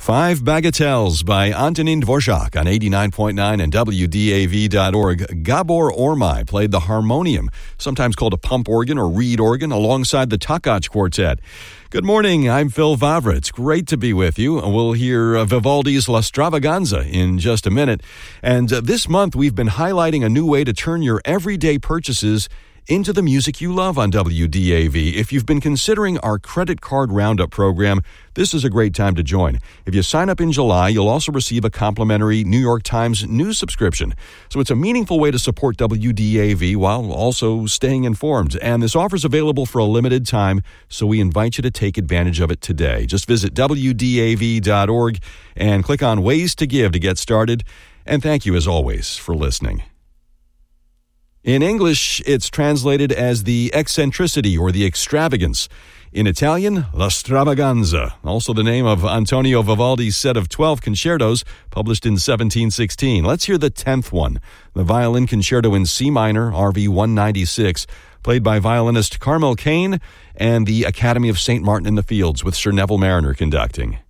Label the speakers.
Speaker 1: Five Bagatelles by Antonin Dvorak on 89.9 and WDAV.org. Gabor Ormai played the harmonium, sometimes called a pump organ or reed organ, alongside the Takach Quartet. Good morning, I'm Phil Vavra. It's great to be with you. We'll hear Vivaldi's La Stravaganza in just a minute. And this month we've been highlighting a new way to turn your everyday purchases into the music you love on WDAV. If you've been considering our credit card roundup program, this is a great time to join. If you sign up in July, you'll also receive a complimentary New York Times news subscription. So it's a meaningful way to support WDAV while also staying informed. And this offer's available for a limited time, so we invite you to take advantage of it today. Just visit WDAV.org and click on Ways to Give to get started. And thank you, as always, for listening. In English, it's translated as the eccentricity or the extravagance. In Italian, La Stravaganza, also the name of Antonio Vivaldi's set of 12 concertos published in 1716. Let's hear the 10th one, the Violin Concerto in C minor, RV 196, played by violinist Carmel Kane and the Academy of St. Martin in the Fields with Sir Neville Marriner conducting.